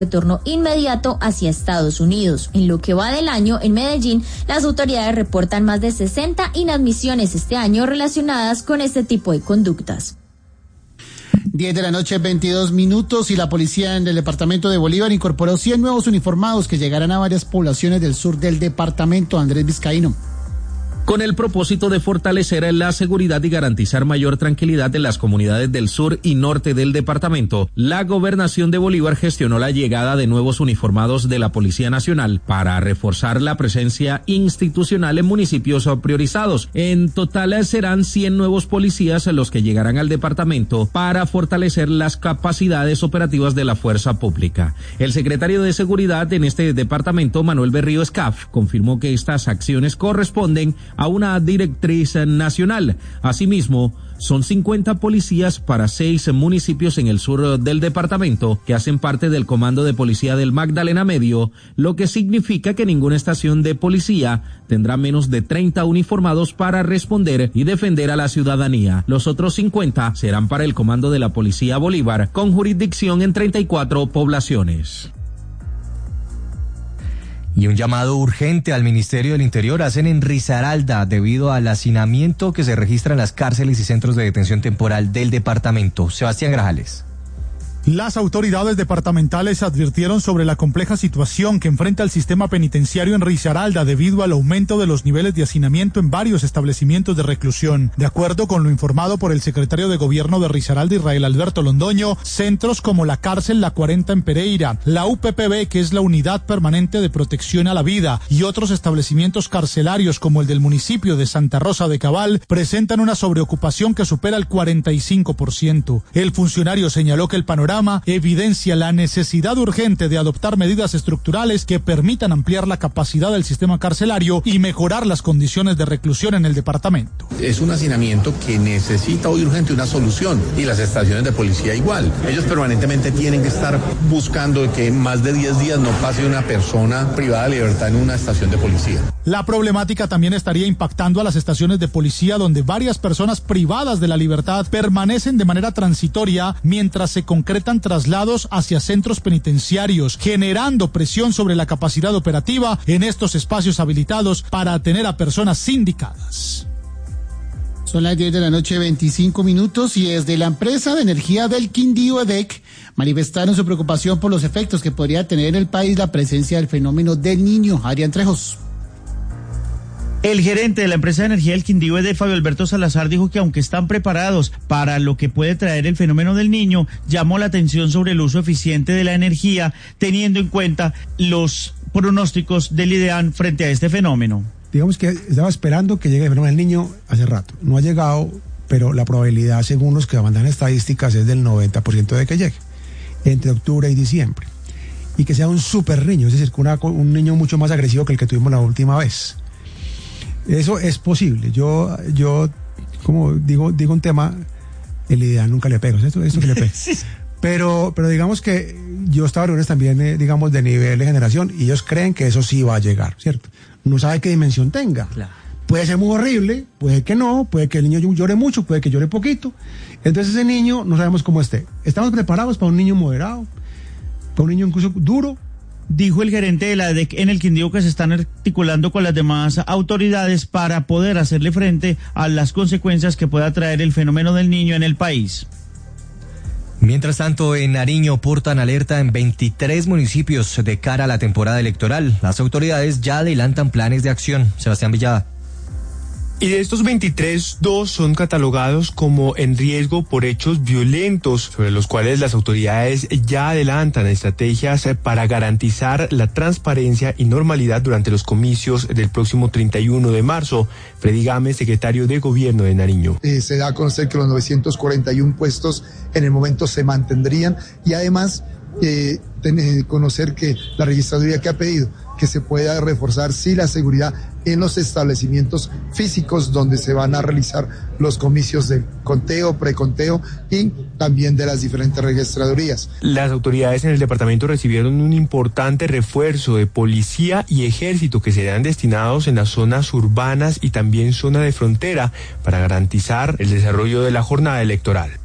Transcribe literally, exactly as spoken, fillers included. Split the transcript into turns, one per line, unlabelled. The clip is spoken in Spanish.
retorno inmediato hacia Estados Unidos. En lo que va del año, en Medellín, las autoridades reportan más de sesenta inadmisiones este año relacionadas con este tipo de conductas.
diez de la noche, veintidós minutos, y la policía en el departamento de Bolívar incorporó cien nuevos uniformados que llegarán a varias poblaciones del sur del departamento. Andrés Vizcaíno.
Con el propósito de fortalecer la seguridad y garantizar mayor tranquilidad en las comunidades del sur y norte del departamento, la Gobernación de Bolívar gestionó la llegada de nuevos uniformados de la Policía Nacional para reforzar la presencia institucional en municipios priorizados. En total serán cien nuevos policías los que llegarán al departamento para fortalecer las capacidades operativas de la fuerza pública. El secretario de Seguridad en este departamento, Manuel Berrío Escaf, confirmó que estas acciones corresponden a una directriz nacional. Asimismo, son cincuenta policías para seis municipios en el sur del departamento que hacen parte del Comando de Policía del Magdalena Medio, lo que significa que ninguna estación de policía tendrá menos de treinta uniformados para responder y defender a la ciudadanía. Los otros cincuenta serán para el Comando de la Policía Bolívar, con jurisdicción en treinta y cuatro poblaciones.
Y un llamado urgente al Ministerio del Interior hacen en Risaralda debido al hacinamiento que se registra en las cárceles y centros de detención temporal del departamento. Sebastián Grajales.
Las autoridades departamentales advirtieron sobre la compleja situación que enfrenta el sistema penitenciario en Risaralda debido al aumento de los niveles de hacinamiento en varios establecimientos de reclusión. De acuerdo con lo informado por el secretario de Gobierno de Risaralda, Israel Alberto Londoño, centros como la cárcel La cuarenta en Pereira, la U P P B, que es la Unidad Permanente de Protección a la Vida, y otros establecimientos carcelarios como el del municipio de Santa Rosa de Cabal, presentan una sobreocupación que supera el cuarenta y cinco por ciento. El funcionario señaló que el panorama evidencia la necesidad urgente de adoptar medidas estructurales que permitan ampliar la capacidad del sistema carcelario y mejorar las condiciones de reclusión en el departamento.
Es un hacinamiento que necesita hoy urgente una solución, y las estaciones de policía igual. Ellos permanentemente tienen que estar buscando que más de diez días no pase una persona privada de libertad en una estación de policía.
La problemática también estaría impactando a las estaciones de policía, donde varias personas privadas de la libertad permanecen de manera transitoria mientras se concretan traslados hacia centros penitenciarios, generando presión sobre la capacidad operativa en estos espacios habilitados para atender a personas sindicadas.
Son las diez de la noche, veinticinco minutos, y desde la empresa de energía del Quindío, EDEC, manifestaron su preocupación por los efectos que podría tener en el país la presencia del fenómeno del Niño. Adrián Trejos.
El gerente de la empresa de energía del Quindío, EDEC, Fabio Alberto Salazar, dijo que aunque están preparados para lo que puede traer el fenómeno del Niño, llamó la atención sobre el uso eficiente de la energía, teniendo en cuenta los pronósticos del IDEAN frente a este fenómeno.
Digamos que estaba esperando que llegue el fenómeno del Niño hace rato. No ha llegado, pero la probabilidad, según los que mandan estadísticas, es del noventa por ciento de que llegue entre octubre y diciembre. Y que sea un super niño, es decir, una, un niño mucho más agresivo que el que tuvimos la última vez. Eso es posible. Yo, yo como digo, digo un tema, el IDEAN nunca le pego, esto, esto que le pega. Sí. Pero, pero digamos que yo estaba reuniones también, eh, digamos, de nivel de generación, y ellos creen que eso sí va a llegar, ¿cierto? No sabe qué dimensión tenga. Claro. Puede ser muy horrible, puede que no, puede que el niño llore mucho, puede que llore poquito. Entonces ese niño no sabemos cómo esté. Estamos preparados para un niño moderado, para un niño incluso duro.
Dijo el gerente de la EDEC en el Quindío que se están articulando con las demás autoridades para poder hacerle frente a las consecuencias que pueda traer el fenómeno del Niño en el país.
Mientras tanto, en Nariño portan alerta en veintitrés municipios de cara a la temporada electoral. Las autoridades ya adelantan planes de acción. Sebastián Villada.
Y de estos veintitrés, dos son catalogados como en riesgo por hechos violentos, sobre los cuales las autoridades ya adelantan estrategias para garantizar la transparencia y normalidad durante los comicios del próximo treinta y uno de marzo. Freddy Gámez, secretario de Gobierno de Nariño.
Eh, se da a conocer que los novecientos cuarenta y uno puestos en el momento se mantendrían, y además eh, tener, conocer que la registraduría que ha pedido que se pueda reforzar sí la seguridad en los establecimientos físicos donde se van a realizar los comicios de conteo, preconteo y también de las diferentes registradurías.
Las autoridades en el departamento recibieron un importante refuerzo de policía y ejército que serán destinados en las zonas urbanas y también zona de frontera para garantizar el desarrollo de la jornada electoral.